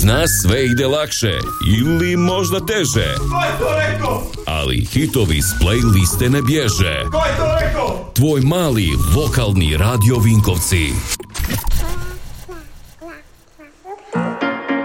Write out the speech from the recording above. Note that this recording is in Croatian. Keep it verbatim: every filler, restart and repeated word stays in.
nas sve ide lakše ili možda teže. Ko je to rekao? Ali hitovi s playliste ne bježe. Ko je to rekao? Tvoj mali vokalni Radio Vinkovci.